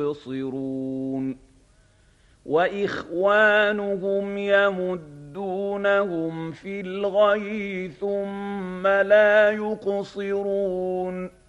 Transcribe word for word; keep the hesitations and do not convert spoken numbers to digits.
يبصرون وإخوانهم يمدونهم في الغي ثم لا يقصرون